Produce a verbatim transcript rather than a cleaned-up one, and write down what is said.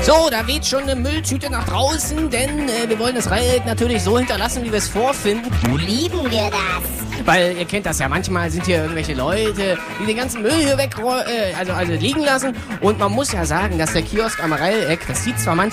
So, da weht schon eine Mülltüte nach draußen, denn äh, wir wollen das Dreieck natürlich so hinterlassen, wie wir es vorfinden. Wo lieben wir das? Weil ihr kennt das ja, manchmal sind hier irgendwelche Leute, die den ganzen Müll hier weg, äh, also, also liegen lassen. Und man muss ja sagen, dass der Kiosk am Dreieck, das sieht zwar manchmal